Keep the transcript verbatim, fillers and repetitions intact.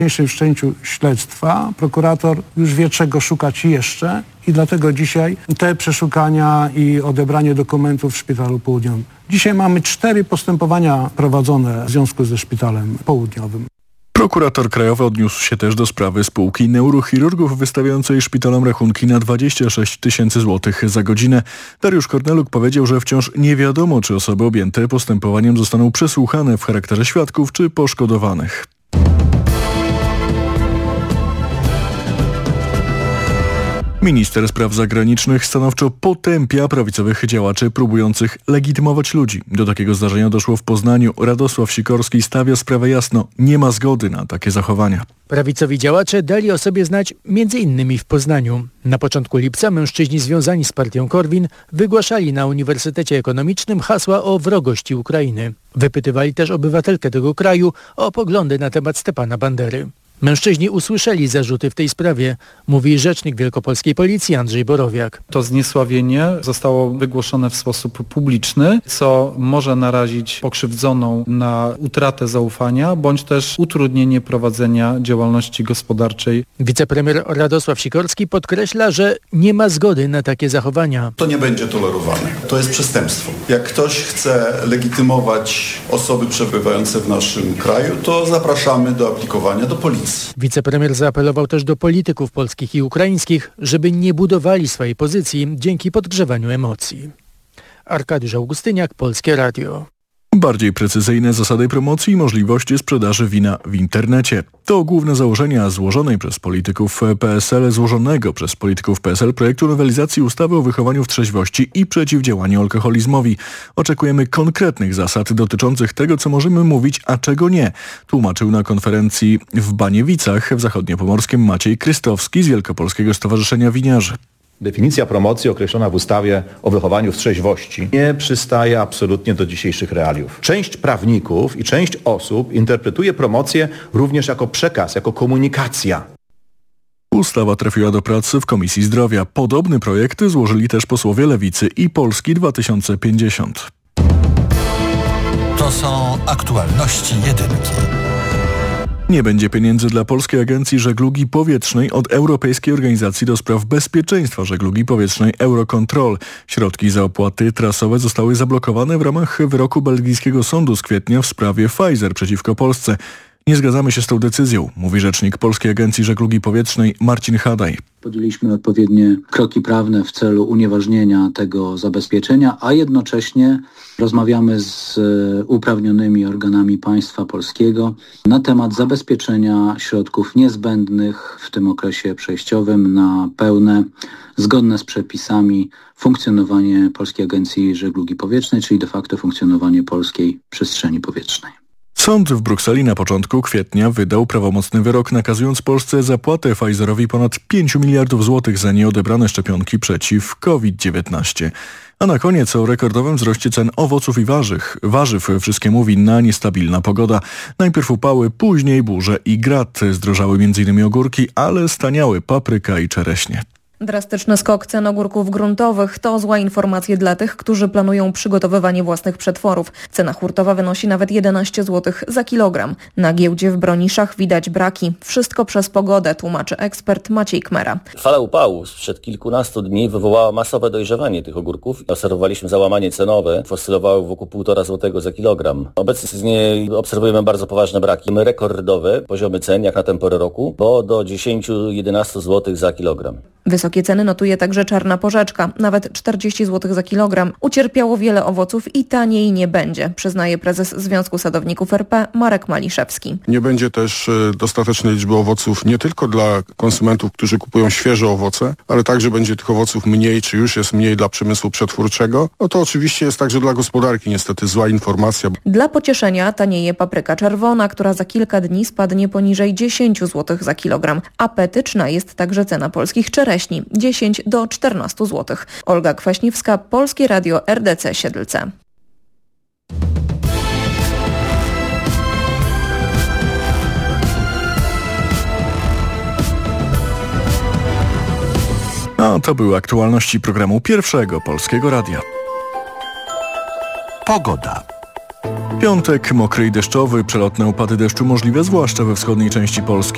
W wszczęciu śledztwa prokurator już wie, czego szukać jeszcze i dlatego dzisiaj te przeszukania i odebranie dokumentów w Szpitalu Południowym. Dzisiaj mamy cztery postępowania prowadzone w związku ze Szpitalem Południowym. Prokurator krajowy odniósł się też do sprawy spółki neurochirurgów wystawiającej szpitalom rachunki na dwadzieścia sześć tysięcy złotych za godzinę. Dariusz Korneluk powiedział, że wciąż nie wiadomo, czy osoby objęte postępowaniem zostaną przesłuchane w charakterze świadków czy poszkodowanych. Minister spraw zagranicznych stanowczo potępia prawicowych działaczy próbujących legitymować ludzi. Do takiego zdarzenia doszło w Poznaniu. Radosław Sikorski stawia sprawę jasno. Nie ma zgody na takie zachowania. Prawicowi działacze dali o sobie znać między innymi w Poznaniu. Na początku lipca mężczyźni związani z partią Korwin wygłaszali na Uniwersytecie Ekonomicznym hasła o wrogości Ukrainy. Wypytywali też obywatelkę tego kraju o poglądy na temat Stepana Bandery. Mężczyźni usłyszeli zarzuty w tej sprawie, mówi rzecznik wielkopolskiej policji Andrzej Borowiak. To zniesławienie zostało wygłoszone w sposób publiczny, co może narazić pokrzywdzoną na utratę zaufania, bądź też utrudnienie prowadzenia działalności gospodarczej. Wicepremier Radosław Sikorski podkreśla, że nie ma zgody na takie zachowania. To nie będzie tolerowane. To jest przestępstwo. Jak ktoś chce legitymować osoby przebywające w naszym kraju, to zapraszamy do aplikowania do policji. Wicepremier zaapelował też do polityków polskich i ukraińskich, żeby nie budowali swojej pozycji dzięki podgrzewaniu emocji. Arkadiusz Augustyniak, Polskie Radio. Bardziej precyzyjne zasady promocji i możliwości sprzedaży wina w internecie. To główne założenia złożonej przez polityków P S L, złożonego przez polityków P S L projektu nowelizacji ustawy o wychowaniu w trzeźwości i przeciwdziałaniu alkoholizmowi. Oczekujemy konkretnych zasad dotyczących tego, co możemy mówić, a czego nie. Tłumaczył na konferencji w Baniewicach w Zachodniopomorskim Maciej Krystowski z Wielkopolskiego Stowarzyszenia Winiarzy. Definicja promocji określona w ustawie o wychowaniu w trzeźwości nie przystaje absolutnie do dzisiejszych realiów. Część prawników i część osób interpretuje promocję również jako przekaz, jako komunikacja. Ustawa trafiła do pracy w Komisji Zdrowia. Podobny projekt złożyli też posłowie Lewicy i Polski dwa tysiące pięćdziesiąt. To są aktualności jedynki. Nie będzie pieniędzy dla Polskiej Agencji Żeglugi Powietrznej od Europejskiej Organizacji do Spraw Bezpieczeństwa Żeglugi Powietrznej Eurocontrol. Środki za opłaty trasowe zostały zablokowane w ramach wyroku belgijskiego sądu z kwietnia w sprawie Pfizer przeciwko Polsce. Nie zgadzamy się z tą decyzją, mówi rzecznik Polskiej Agencji Żeglugi Powietrznej Marcin Hadaj. Podjęliśmy odpowiednie kroki prawne w celu unieważnienia tego zabezpieczenia, a jednocześnie rozmawiamy z uprawnionymi organami państwa polskiego na temat zabezpieczenia środków niezbędnych w tym okresie przejściowym na pełne, zgodne z przepisami funkcjonowanie Polskiej Agencji Żeglugi Powietrznej, czyli de facto funkcjonowanie polskiej przestrzeni powietrznej. Sąd w Brukseli na początku kwietnia wydał prawomocny wyrok, nakazując Polsce zapłatę Pfizerowi ponad pięć miliardów złotych za nieodebrane szczepionki przeciw COVID dziewiętnaście. A na koniec o rekordowym wzroście cen owoców i warzyw. Warzyw wszystkiemu winna niestabilna pogoda. Najpierw upały, później burze i grad. Zdrożały między innymi ogórki, ale staniały papryka i czereśnie. Drastyczny skok cen ogórków gruntowych to zła informacja dla tych, którzy planują przygotowywanie własnych przetworów. Cena hurtowa wynosi nawet jedenaście złotych za kilogram. Na giełdzie w Broniszach widać braki. Wszystko przez pogodę, tłumaczy ekspert Maciej Kmera. Fala upału sprzed kilkunastu dni wywołała masowe dojrzewanie tych ogórków. Obserwowaliśmy załamanie cenowe, oscylowały wokół półtora złotego za kilogram. Obecnie obserwujemy bardzo poważne braki. Mamy rekordowe poziomy cen jak na tę porę roku, bo do dziesięć do jedenastu złotych za kilogram. Wysokie ceny notuje także czarna porzeczka, nawet czterdzieści złotych za kilogram. Ucierpiało wiele owoców i taniej nie będzie, przyznaje prezes Związku Sadowników R P Marek Maliszewski. Nie będzie też dostatecznej liczby owoców nie tylko dla konsumentów, którzy kupują świeże owoce, ale także będzie tych owoców mniej, czy już jest mniej dla przemysłu przetwórczego. No to oczywiście jest także dla gospodarki niestety zła informacja. Dla pocieszenia tanieje papryka czerwona, która za kilka dni spadnie poniżej dziesięć złotych za kilogram. Apetyczna jest także cena polskich czereśni. dziesięć do czternastu złotych. Olga Kwaśniewska, Polskie Radio R D C Siedlce. No, to były aktualności programu Pierwszego Polskiego Radia. Pogoda. Piątek, mokry i deszczowy, przelotne opady deszczu możliwe, zwłaszcza we wschodniej części Polski.